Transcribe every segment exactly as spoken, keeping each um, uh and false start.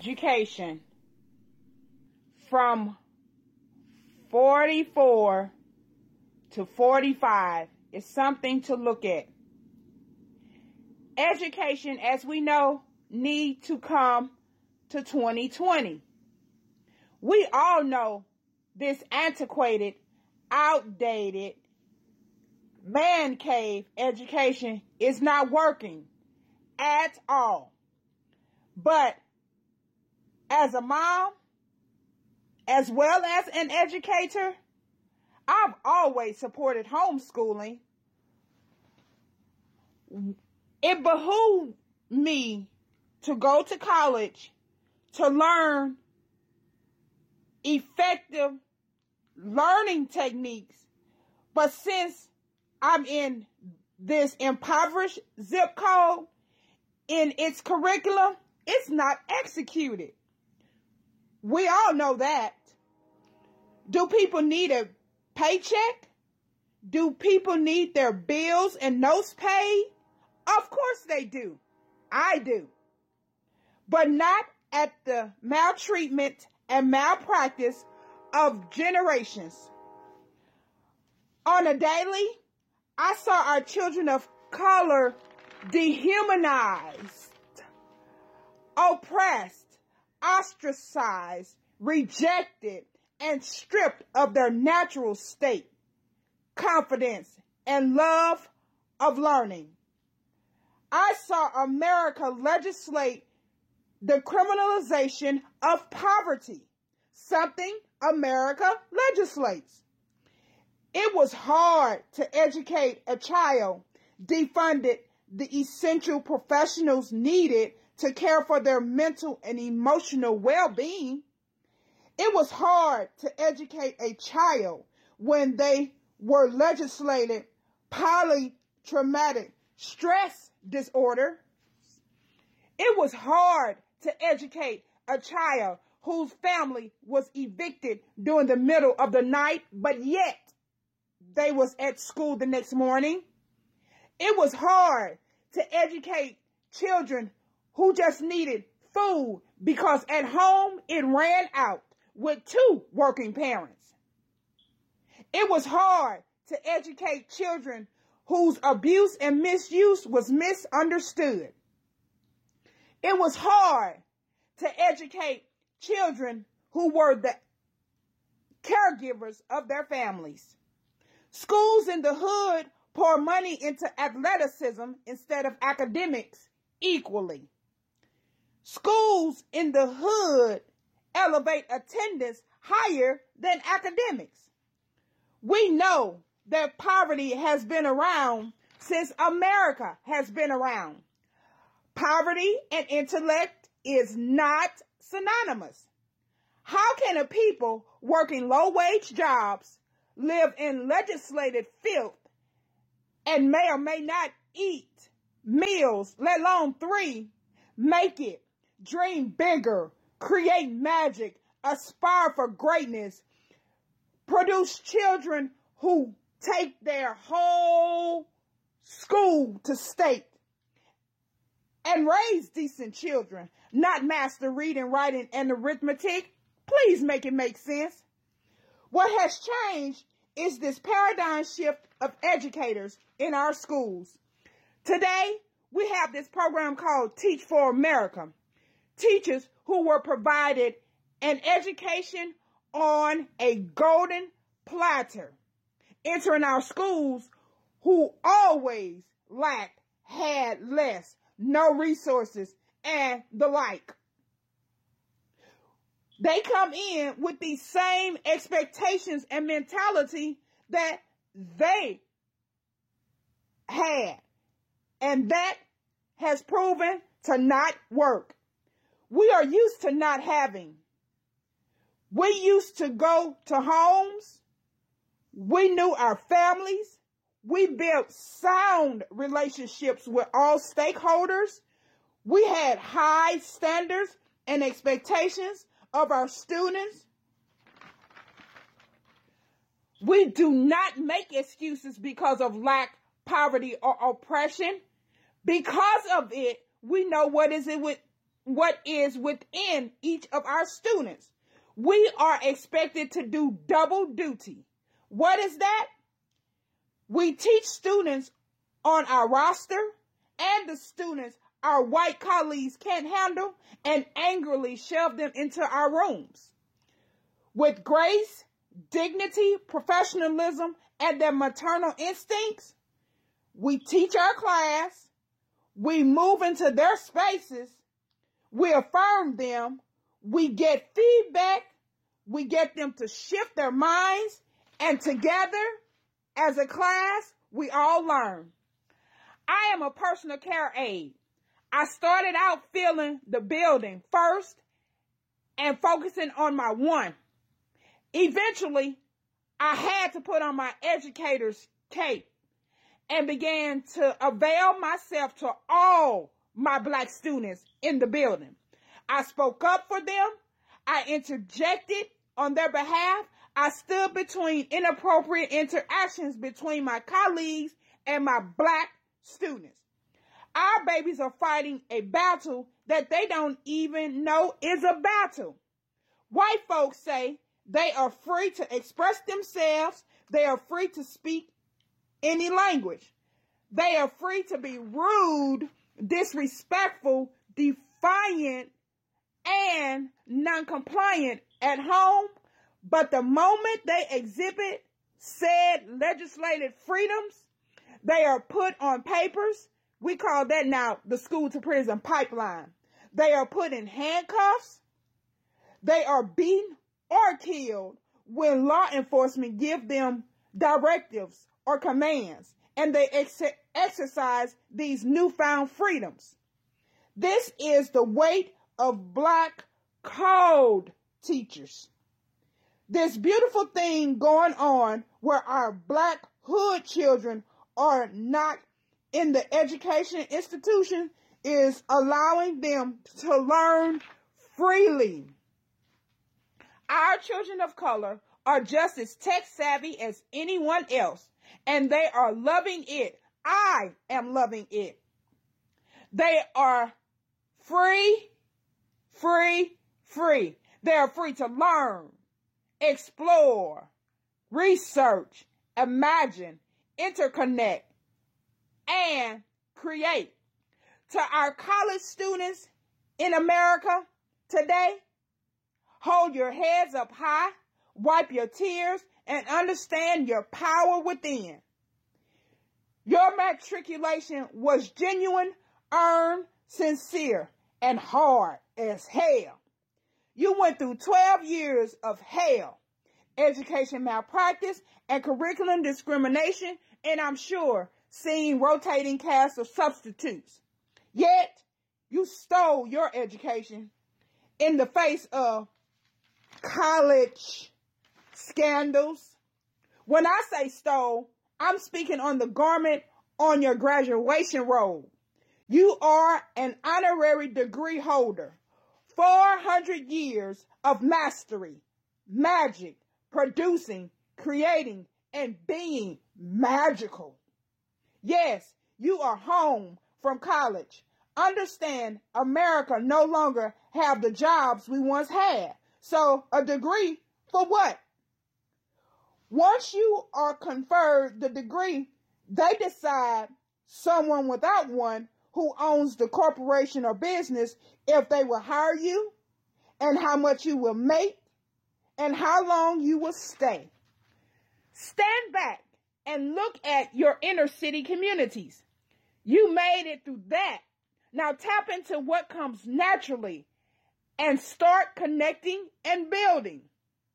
education from forty-four to forty-five is something to look at. Education, as we know, need to come to twenty twenty. We all know this antiquated, outdated, man cave education is not working at all. But as a mom, as well as an educator, I've always supported homeschooling. It behooved me to go to college to learn effective learning techniques. But since I'm in this impoverished zip code, in its curriculum, it's not executed. We all know that. Do people need a paycheck? Do people need their bills and notes paid? Of course they do. I do. But not at the maltreatment and malpractice of generations. On a daily, I saw our children of color dehumanized, oppressed, ostracized, rejected, and stripped of their natural state, confidence, and love of learning. I saw America legislate the criminalization of poverty, something America legislates. It was hard to educate a child, defunded the essential professionals needed to care for their mental and emotional well-being. It was hard to educate a child when they were legislated polytraumatic stress disorder. It was hard to educate a child whose family was evicted during the middle of the night, but yet they was at school the next morning. It was hard to educate children who just needed food because at home it ran out with two working parents. It was hard to educate children whose abuse and misuse was misunderstood. It was hard to educate children who were the caregivers of their families. Schools in the hood pour money into athleticism instead of academics equally. Schools in the hood elevate attendance higher than academics. We know that poverty has been around since America has been around. Poverty and intellect is not synonymous. How can a people working low-wage jobs live in legislated filth and may or may not eat meals, let alone three, make it, dream bigger, create magic, aspire for greatness, produce children who take their whole school to state, and raise decent children, not master reading, writing, and arithmetic? Please make it make sense. What has changed is this paradigm shift of educators in our schools. Today, we have this program called Teach for America. Teachers who were provided an education on a golden platter, entering our schools who always lacked, had less, no resources, and the like. They come in with the same expectations and mentality that they had, and that has proven to not work. We are used to not having. We used to go to homes. We knew our families. We built sound relationships with all stakeholders. We had high standards and expectations of our students. We do not make excuses because of lack, poverty, or oppression. Because of it, we know what is it with what is within each of our students. We are expected to do double duty. What is that? We teach students on our roster and the students our white colleagues can't handle and angrily shove them into our rooms. With grace, dignity, professionalism, and their maternal instincts, we teach our class, we move into their spaces, we affirm them, we get feedback, we get them to shift their minds, and together, as a class, we all learn. I am a personal care aide. I started out feeling the building first and focusing on my one. Eventually, I had to put on my educator's cape and began to avail myself to all my black students in the building. I spoke up for them. I interjected on their behalf. I stood between inappropriate interactions between my colleagues and my black students. Our babies are fighting a battle that they don't even know is a battle. White folks say they are free to express themselves. They are free to speak any language. They are free to be rude, disrespectful, defiant, and non-compliant at home. But the moment they exhibit said legislative freedoms, they are put on papers. We call that now the school to prison pipeline. They are put in handcuffs. They are beaten or killed when law enforcement give them directives or commands, and they ex- exercise these newfound freedoms. This is the weight of black code teachers. This beautiful thing going on where our black hood children are not in the education institution is allowing them to learn freely. Our children of color are just as tech savvy as anyone else, and they are loving it. I am loving it. They are free, free, free. They are free to learn, explore, research, imagine, interconnect, and create. To our college students in America today, hold your heads up high, wipe your tears, and understand your power within. Your matriculation was genuine, earned, sincere, and hard as hell. You went through twelve years of hell, education malpractice, and curriculum discrimination, and I'm sure seeing rotating casts of substitutes. Yet, you stole your education in the face of college scandals. When I say stole, I'm speaking on the garment on your graduation robe. You are an honorary degree holder. four hundred years of mastery, magic, producing, creating, and being magical. Yes, you are home from college. Understand, America no longer have the jobs we once had. So a degree for what? Once you are conferred the degree, they decide someone without one who owns the corporation or business if they will hire you and how much you will make and how long you will stay. Stand back and look at your inner city communities. You made it through that. Now tap into what comes naturally and start connecting and building.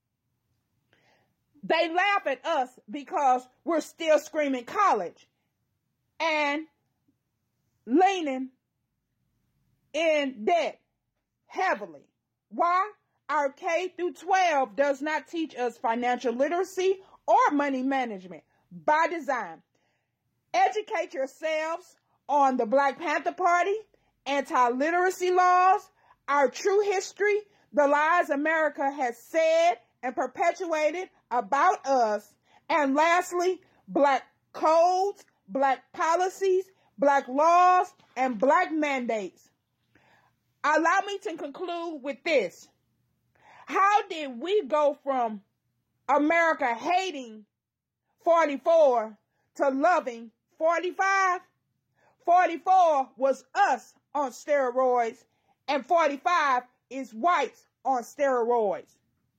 They laugh at us because we're still screaming college and leaning in debt heavily. Why? Our K through twelve does not teach us financial literacy or money management by design. Educate yourselves on the Black Panther Party, anti-literacy laws, our true history, the lies America has said and perpetuated about us, and lastly, black codes, black policies, black laws, and black mandates. Allow me to conclude with this. How did we go from America hating forty-four to loving forty-five? forty-four was us on steroids, and forty-five is whites on steroids.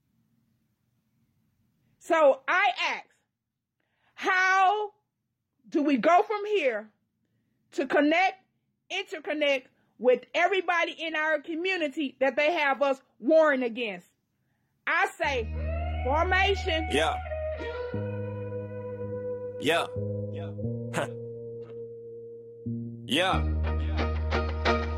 So I ask, how do we go from here to connect, interconnect with everybody in our community that they have us warring against? I say formation. Yeah. Yeah. Yeah. Yeah.